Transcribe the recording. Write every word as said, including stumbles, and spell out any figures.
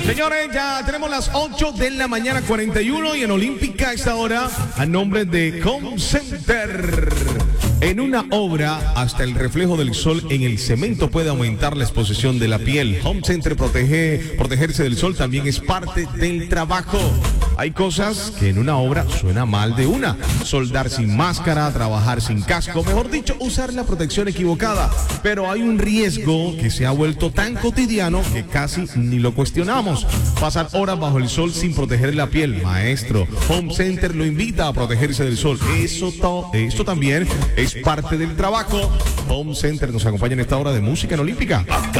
Señores, ya tenemos las ocho de la mañana, cuarenta y uno, y en Olímpica a esta hora, a nombre de Home Center. En una obra, hasta el reflejo del sol en el cemento puede aumentar la exposición de la piel. Home Center protege, protegerse del sol también es parte del trabajo. Hay cosas que en una obra suena mal de una. Soldar sin máscara, trabajar sin casco, mejor dicho, usar la protección equivocada. Pero hay un riesgo que se ha vuelto tan cotidiano que casi ni lo cuestionamos. Pasar horas bajo el sol sin proteger la piel. Maestro, Home Center lo invita a protegerse del sol. Eso to, esto también es parte del trabajo. Home Center nos acompaña en esta hora de música en Olímpica.